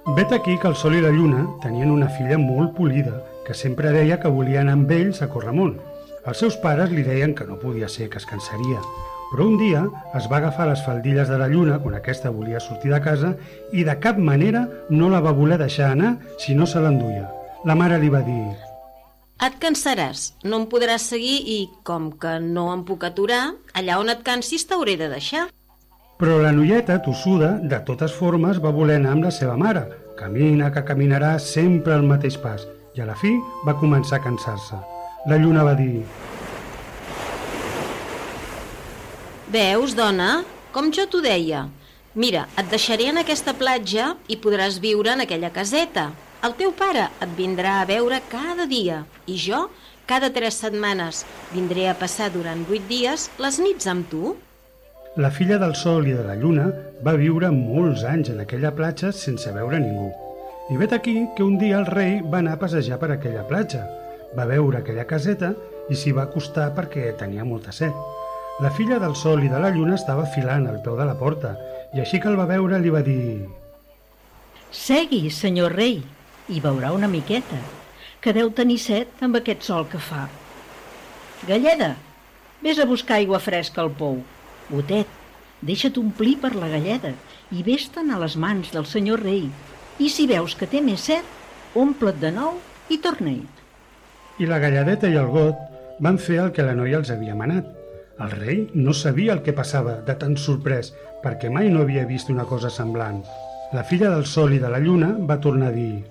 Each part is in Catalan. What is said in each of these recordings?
Vet aquí que el Sol i la Lluna tenien una filla molt polida, que sempre deia que volia anar amb ells a Corramont. Els seus pares li deien que no podia ser, que es cansaria, però un dia es va agafar les faldilles de la Lluna quan aquesta volia sortir de casa i de cap manera no la va voler deixar anar si no se l'enduia. La mare li va dir: Et cansaràs, no em podràs seguir i, com que no em puc aturar, allà on et cansis t'hauré de deixar. Però la noieta, tossuda, de totes formes va voler anar amb la seva mare. Camina, que caminarà sempre al mateix pas. I a la fi va començar a cansar-se. La Lluna va dir: Veus, dona, com jo t'ho deia. Mira, et deixaré en aquesta platja i podràs viure en aquella caseta. El teu pare et vindrà a veure cada dia i jo, cada 3 setmanes, vindré a passar durant 8 dies les nits amb tu. La filla del Sol i de la Lluna va viure molts anys en aquella platja sense veure ningú. I vet aquí que un dia el rei va anar a passejar per aquella platja. Va veure aquella caseta i s'hi va acostar perquè tenia molta set. La filla del Sol i de la Lluna estava filant al peu de la porta i així que el va veure li va dir: Segui, senyor rei, i veurà una miqueta, que deu tenir set amb aquest sol que fa. Galleda, vés a buscar aigua fresca al pou. Botet, deixa't omplir per la galleda i vés-te'n a les mans del senyor rei. I si veus que té més set, omple't de nou i torna-hi. I la galladeta i el got van fer el que la noia els havia manat. El rei no sabia el que passava, de tan sorprès, perquè mai no havia vist una cosa semblant. La filla del Sol i de la Lluna va tornar a dir: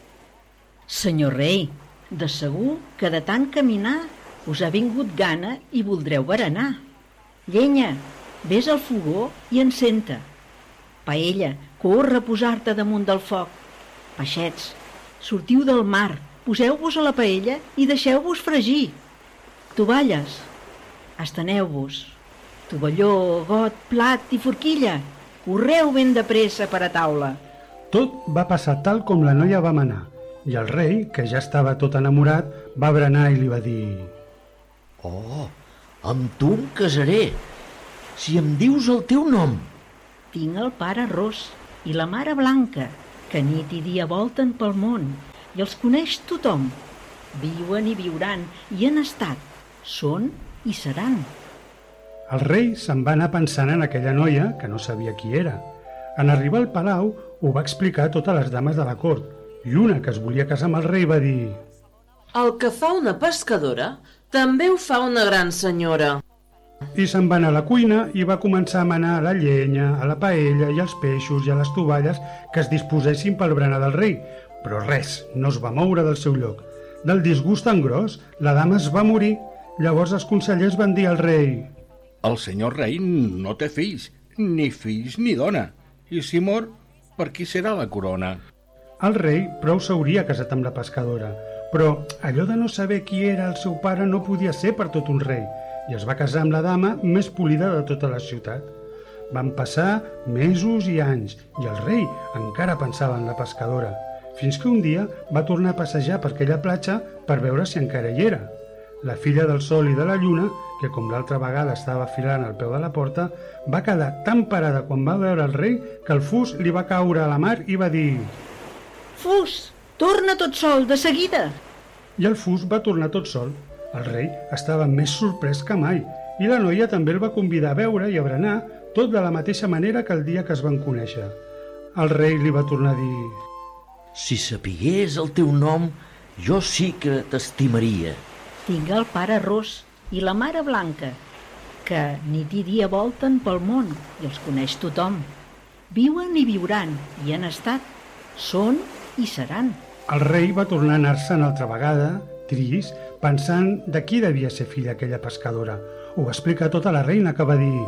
Senyor rei, de segur que de tant caminar us ha vingut gana i voldreu berenar. Llenya, vés al fogó i encén-te. Paella, corre a posar-te damunt del foc. Peixets, sortiu del mar, poseu-vos a la paella i deixeu-vos fregir. Tovalles, esteneu-vos. Tovalló, got, plat i forquilla, correu ben de pressa per a taula. Tot va passar tal com la noia va manar, i el rei, que ja estava tot enamorat, va berenar i li va dir: Oh, amb tu em casaré, si em dius el teu nom. Tinc el pare ros i la mare blanca, que nit i dia volten pel món, i els coneix tothom. Viuen i viuran, i han estat, són i seran. El rei se'n va anar pensant en aquella noia, que no sabia qui era. En arribar al palau, ho va explicar a totes les dames de la cort, i una que es volia casar amb el rei va dir: El que fa una pescadora també ho fa una gran senyora. I se'n va anar a la cuina i va començar a manar la llenya, a la paella i als peixos i a les tovalles que es disposessin pel berenar del rei, però res, no es va moure del seu lloc. Del disgust tan gros, la dama es va morir. Llavors els consellers van dir al rei: El senyor rei no té fills ni dona, i si mor, per qui serà la corona? El rei prou s'hauria casat amb la pescadora, però allò de no saber qui era el seu pare no podia ser per tot un rei, i es va casar amb la dama més polida de tota la ciutat. Van passar mesos i anys, i el rei encara pensava en la pescadora, fins que un dia va tornar a passejar per aquella platja per veure si encara hi era. La filla del Sol i de la Lluna, que com l'altra vegada estava filant al peu de la porta, va quedar tan parada quan va veure el rei que el fus li va caure a la mar i va dir: Fus, torna tot sol, de seguida! I el fus va tornar tot sol. El rei estava més sorprès que mai, i la noia també el va convidar a beure i a berenar, tot de la mateixa manera que el dia que es van conèixer. El rei li va tornar a dir: Si sapigués el teu nom, jo sí que t'estimaria. Tinc el pare ros i la mare blanca, que nit i dia volten pel món i els coneix tothom. Viuen i viuran, i han estat, són i seran. El rei va tornar a anar-se'n altra vegada, trist, pensant de qui devia ser filla aquella pescadora. Ho va explicar tota la reina, que va dir: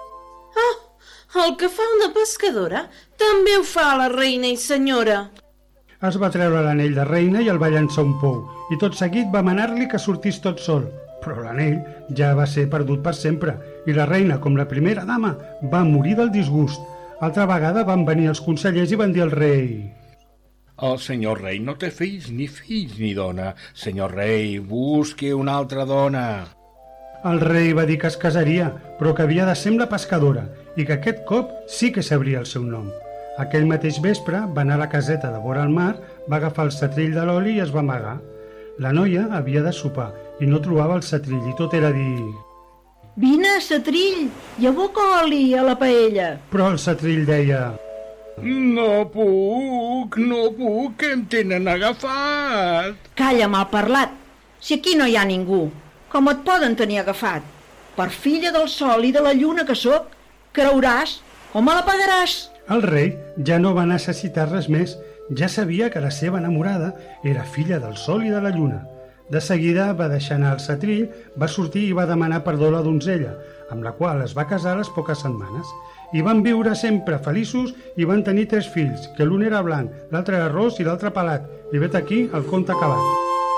El que fa una pescadora també ho fa la reina i senyora. Es va treure l'anell de reina i el va llançar a un pou, i tot seguit va manar-li que sortís tot sol. Però l'anell ja va ser perdut per sempre, i la reina, com la primera dama, va morir del disgust. Altra vegada van venir els consellers i van dir al rei: El senyor rei no té fills ni dona. Senyor rei, busqui una altra dona. El rei va dir que es casaria, però que havia de ser amb la pescadora, i que aquest cop sí que sabria el seu nom. Aquell mateix vespre va anar a la caseta de vora el mar, va agafar el setrill de l'oli i es va amagar. La noia havia de sopar i no trobava el setrill i tot era dir... Vine, setrill, i aboca oli a la paella. Però el setrill deia... No puc, que em tenen agafat. Calla, malparlat, si aquí no hi ha ningú, com et poden tenir agafat? Per filla del sol i de la lluna que sóc, creuràs o me la pagaràs? El rei ja no va necessitar res més, ja sabia que la seva enamorada era filla del sol i de la lluna. De seguida va deixar anar el setrill, va sortir i va demanar perdó a la donzella, amb la qual es va casar a les poques setmanes. I van viure sempre feliços i van tenir 3 fills, que l'un era blanc, l'altre era ros i l'altre pelat. I vet aquí el conte acabat.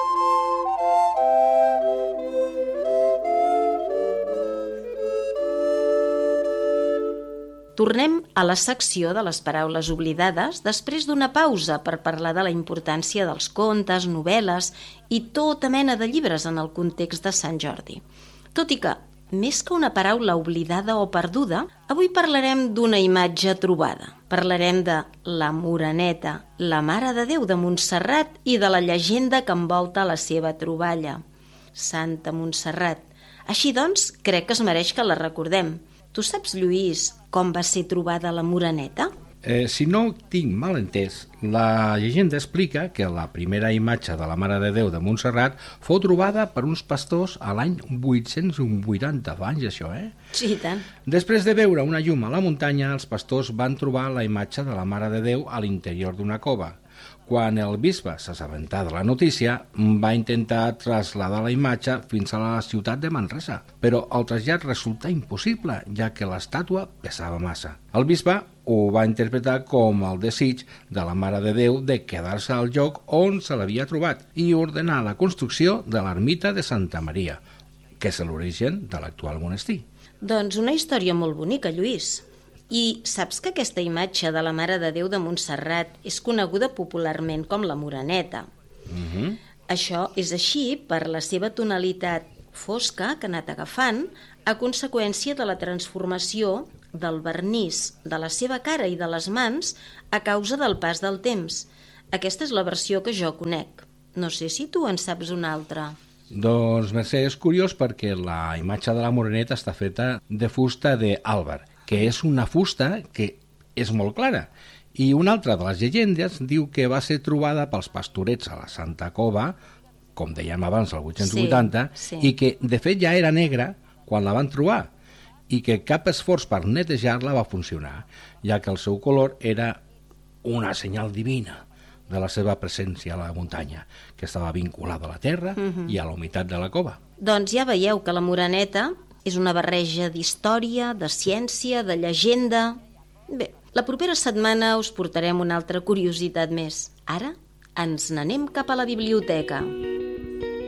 Tornem a la secció de les paraules oblidades després d'una pausa per parlar de la importància dels contes, novel·les i tota mena de llibres en el context de Sant Jordi. Tot i que, més que una paraula oblidada o perduda, avui parlarem d'una imatge trobada. Parlarem de la Moreneta, la Mare de Déu de Montserrat i de la llegenda que envolta la seva troballa. Santa Montserrat. Així doncs, crec que es mereix que la recordem. Tu saps, Lluís, com va ser trobada la Moreneta? Si no tinc mal entès, la llegenda explica que la primera imatge de la Mare de Déu de Montserrat fou trobada per uns pastors a l'any 880, fa anys això, Sí, i tant. Després de veure una llum a la muntanya, els pastors van trobar la imatge de la Mare de Déu a l'interior d'una cova. Quan el bisbe s'assabentà de la notícia, va intentar traslladar la imatge fins a la ciutat de Manresa, però el trasllat resultà impossible, ja que l'estàtua pesava massa. El bisbe ho va interpretar com el desig de la Mare de Déu de quedar-se al lloc on se l'havia trobat i ordenar la construcció de l'ermita de Santa Maria, que és l'origen de l'actual monestir. Doncs una història molt bonica, Lluís. I saps que aquesta imatge de la Mare de Déu de Montserrat és coneguda popularment com la Moreneta? Això és així per la seva tonalitat fosca que ha anat agafant a conseqüència de la transformació del vernís de la seva cara i de les mans a causa del pas del temps. Aquesta és la versió que jo conec. No sé si tu en saps una altra. Doncs, Mercè, és curiós perquè la imatge de la Moreneta està feta de fusta d'àlber, que és una fusta que és molt clara. I una altra de les llegendes diu que va ser trobada pels pastorets a la Santa Cova, com dèiem abans, el 880, sí. I que, de fet, ja era negra quan la van trobar, i que cap esforç per netejar-la va funcionar, ja que el seu color era una senyal divina de la seva presència a la muntanya, que estava vinculada a la terra i a la humitat de la cova. Doncs ja veieu que la Moreneta és una barreja d'història, de ciència, de llegenda... Bé, la propera setmana us portarem una altra curiositat més. Ara ens n'anem cap a la biblioteca.